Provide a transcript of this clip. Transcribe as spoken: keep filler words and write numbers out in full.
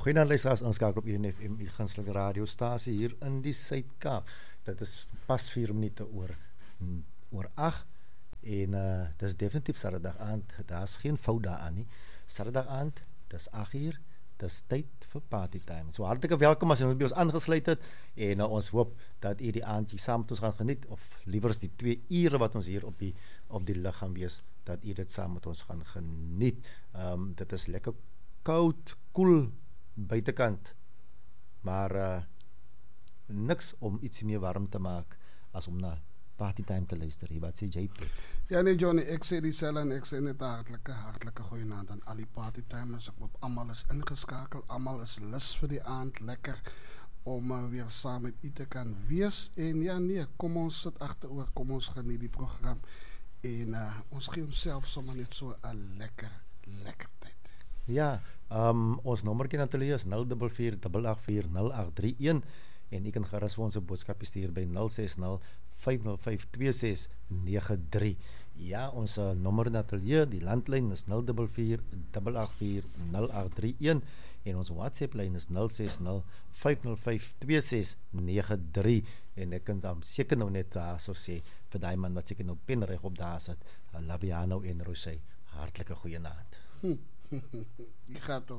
Goeienaand luisteraars, inskakel op Eden F M, die gunstelinge radiostasie hier in die Suid-Kaap. Dit is pas vier minute oor, oor agt en uh, dit is definitief Saterdag aand, daar is geen fout daaraan nie. Saterdag aand, dit is agt uur, dit is tyd vir party time. So hartelijk welkom as jy by ons aangesluit het en uh, ons hoop dat jy die aandjie saam met ons gaan geniet, of liewer is die twee ure wat ons hier op die, op die lig gaan wees, dat jy dit saam met ons gaan geniet. Um, dit is lekker koud, koel, buitekant, maar uh, niks om iets meer warm te maak as om na partytime te luister. Wat sê jy, Piet? Ja nee Johnny, ek sê dieselfde en ek sê net hartelike, hartelike goeienaand aan al die partytimers. Ek hoop almal is ingeskakel, almal is lus vir die aand, lekker om uh, weer saam met u te kan wees. En ja nee, kom ons sit agteroor, kom ons geniet die program en uh, ons gee onsself sommer net so 'n lekker, lekker tyd. Ja, um, ons nommerkie natuurlijk is nul vier vier agt agt vier nul agt drie een en jy kan gerus vir ons 'n boodskap stuur by nul ses nul vyf nul vyf twee ses nege drie. Ja, ons uh, nommer natuurlijk, die landlyn is nul vier vier agt agt vier nul agt drie een en ons WhatsApp lyn is nul ses nul vyf nul vyf twee ses nege drie en ek kan dan seker nou net daar so sê vir die man wat seker nou penreg op daar sit, uh, Labiano en Roche, hartelike goeienaand. Hm. Jy gaat toch